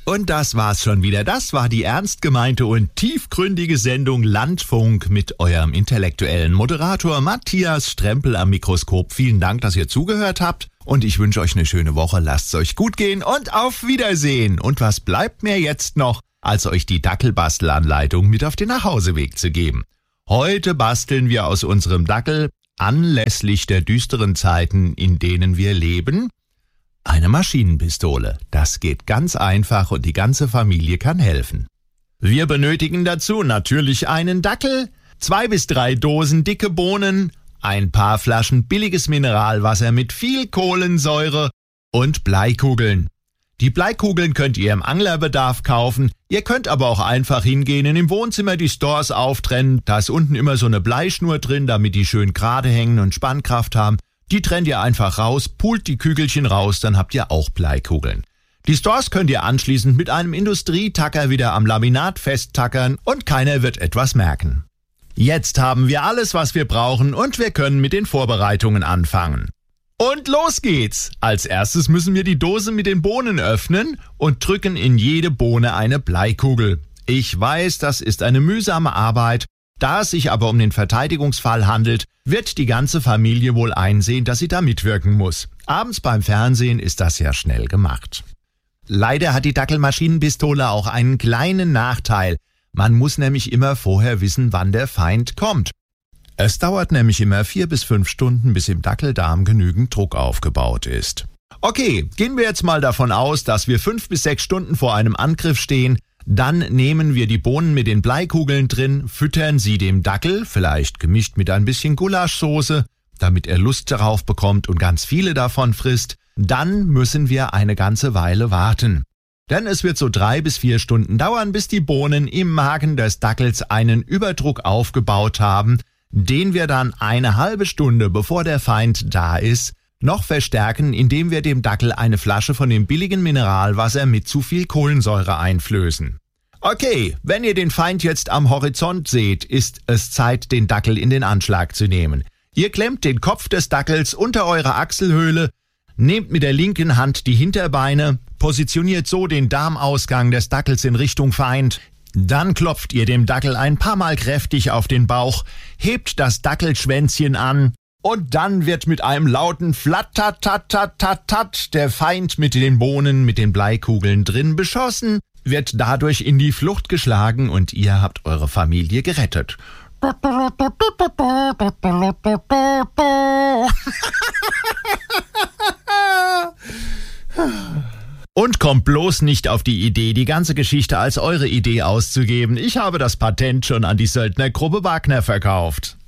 Und das war's schon wieder. Das war die ernst gemeinte und tiefgründige Sendung Landfunk mit eurem intellektuellen Moderator Matthias Strempel am Mikroskop. Vielen Dank, dass ihr zugehört habt. Und ich wünsche euch eine schöne Woche. Lasst es euch gut gehen und auf Wiedersehen. Und was bleibt mir jetzt noch, als euch die Dackelbastelanleitung mit auf den Nachhauseweg zu geben? Heute basteln wir aus unserem Dackel, anlässlich der düsteren Zeiten, in denen wir leben, eine Maschinenpistole. Das geht ganz einfach und die ganze Familie kann helfen. Wir benötigen dazu natürlich einen Dackel, 2 bis 3 Dosen dicke Bohnen, ein paar Flaschen billiges Mineralwasser mit viel Kohlensäure und Bleikugeln. Die Bleikugeln könnt ihr im Anglerbedarf kaufen, ihr könnt aber auch einfach hingehen und im Wohnzimmer die Stores auftrennen. Da ist unten immer so eine Bleischnur drin, damit die schön gerade hängen und Spannkraft haben. Die trennt ihr einfach raus, pult die Kügelchen raus, dann habt ihr auch Bleikugeln. Die Stores könnt ihr anschließend mit einem Industrietacker wieder am Laminat festtackern und keiner wird etwas merken. Jetzt haben wir alles, was wir brauchen und wir können mit den Vorbereitungen anfangen. Und los geht's! Als erstes müssen wir die Dose mit den Bohnen öffnen und drücken in jede Bohne eine Bleikugel. Ich weiß, das ist eine mühsame Arbeit. Da es sich aber um den Verteidigungsfall handelt, wird die ganze Familie wohl einsehen, dass sie da mitwirken muss. Abends beim Fernsehen ist das ja schnell gemacht. Leider hat die Dackelmaschinenpistole auch einen kleinen Nachteil. Man muss nämlich immer vorher wissen, wann der Feind kommt. Es dauert nämlich immer 4 bis 5 Stunden, bis im Dackeldarm genügend Druck aufgebaut ist. Okay, gehen wir jetzt mal davon aus, dass wir 5 bis 6 Stunden vor einem Angriff stehen. Dann nehmen wir die Bohnen mit den Bleikugeln drin, füttern sie dem Dackel, vielleicht gemischt mit ein bisschen Gulaschsoße, damit er Lust darauf bekommt und ganz viele davon frisst. Dann müssen wir eine ganze Weile warten. Denn es wird so 3 bis 4 Stunden dauern, bis die Bohnen im Magen des Dackels einen Überdruck aufgebaut haben, den wir dann eine halbe Stunde, bevor der Feind da ist, noch verstärken, indem wir dem Dackel eine Flasche von dem billigen Mineralwasser mit zu viel Kohlensäure einflößen. Okay, wenn ihr den Feind jetzt am Horizont seht, ist es Zeit, den Dackel in den Anschlag zu nehmen. Ihr klemmt den Kopf des Dackels unter eure Achselhöhle, nehmt mit der linken Hand die Hinterbeine, positioniert so den Darmausgang des Dackels in Richtung Feind. Dann klopft ihr dem Dackel ein paar Mal kräftig auf den Bauch, hebt das Dackelschwänzchen an und dann wird mit einem lauten Flattatatatatatat der Feind mit den Bohnen mit den Bleikugeln drin beschossen, wird dadurch in die Flucht geschlagen und ihr habt eure Familie gerettet. Und kommt bloß nicht auf die Idee, die ganze Geschichte als eure Idee auszugeben. Ich habe das Patent schon an die Söldnergruppe Wagner verkauft.